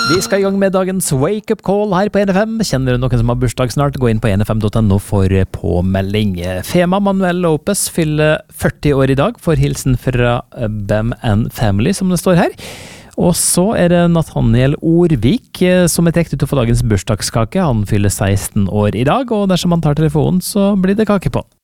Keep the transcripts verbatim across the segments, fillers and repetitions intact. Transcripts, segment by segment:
Vi skal i gang med dagens wake-up call her på N F M. Kjenner du noen som har bursdag snart? Gå inn på n f m dot n o for påmelding. Fema Manuel Lopez fyller førti år i dag, for hilsen fra Bam and Family, som det står her. Og så er det Nathaniel Orvik som er trekt ut for dagens bursdagskake. Han fyller seksten år i dag, og dersom han tar telefonen, så blir det kake på.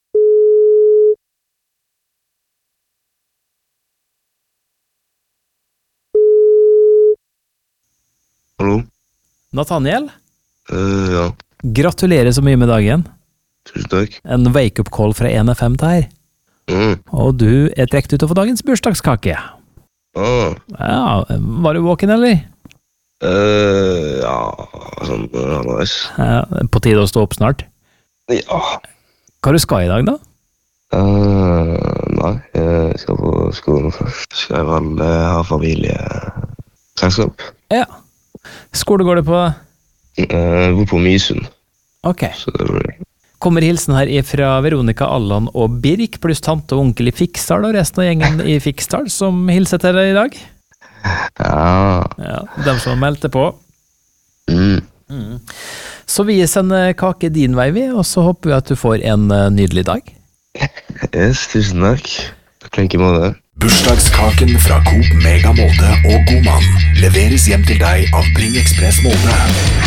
Hallo? Nathaniel? Uh, ja. Gratulerer så mye med dagen. Tusen takk. En wake-up call fra N F M til her. Mm. Og du er trekt ut for dagens bursdagskake. Ah. Ja, var du våken, eller? Uh, ja, sånn, ja, nice. Ja, på tide å stå opp snart. Ja. Hva du skal i dag, da? Uh, nei, jeg skal på skolen først. Skal jeg vel uh, ha familieselskap. Ja. Skole går det på? Uh, jeg bor på Mysund. Ok. Så det blir... Kommer hilsen her fra Veronica, Allan og Birk, pluss tante og onkel i Fiksdal, og resten av gjengen i Fiksdal, som hilser til deg i dag. Ja. Ja, dem som meldte på. Mm. Mm. Så vi sender kake din vei, vi, og så håper vi at du får en uh, nydelig dag. Yes, tusen takk. Takk i måte. Bursdagskaken fra Coop Mega Måte og God Mann leveres hjem til deg av Bring Express Måte.